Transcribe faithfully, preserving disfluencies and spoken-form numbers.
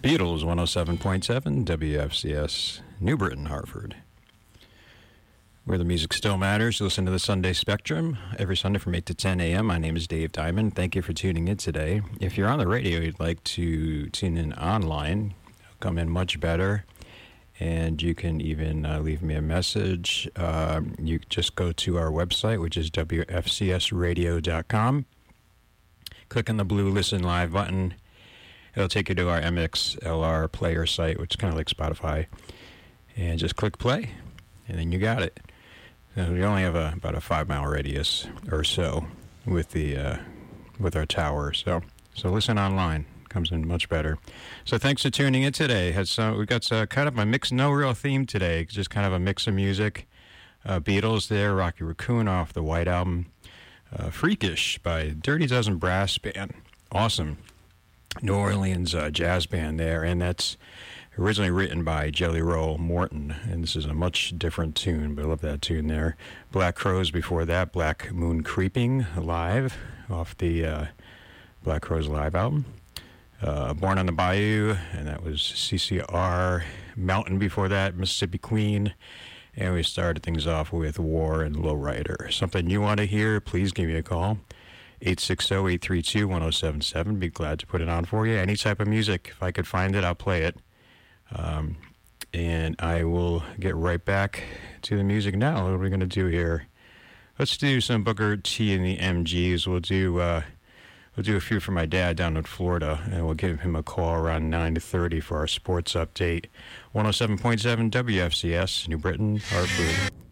Beatles one oh seven point seven W F C S, New Britain, Hartford. Where the music still matters, you listen to the Sunday Spectrum every Sunday from eight to ten a.m. My name is Dave Diamond. Thank you for tuning in today. If you're on the radio, you'd like to tune in online, come in much better. And you can even uh, leave me a message. Um, you just go to our website, which is W F C S radio dot com. Click on the blue Listen Live button. It'll take you to our M X L R player site, which is kind of like Spotify. And just click play, and then you got it. So we only have a, about a five-mile radius or so with the uh, with our tower. So so listen online. Comes in much better. So thanks for tuning in today. Has some, we've got uh, kind of a mix, no real theme today, just kind of a mix of music. Uh, Beatles there, Rocky Raccoon off the White Album. Uh, Freakish by Dirty Dozen Brass Band. Awesome. New Orleans uh, jazz band there, and that's originally written by Jelly Roll Morton, and this is a much different tune, but I love that tune there. Black Crowes before that, Black Moon Creeping live off the uh, Black Crowes live album. Uh, Born on the Bayou, and that was C C R. Mountain before that, Mississippi Queen. And we started things off with War and Lowrider. Something you want to hear, please give me a call. eight six zero, eight three two, one zero seven seven. Be glad to put it on for you. Any type of music. If I could find it, I'll play it. Um, and I will get right back to the music now. What are we going to do here? Let's do some Booker T and the M Gs. We'll do... Uh, We'll do a few for my dad down in Florida, and we'll give him a call around nine thirty for our sports update. one oh seven point seven W F C S, New Britain, Hartford.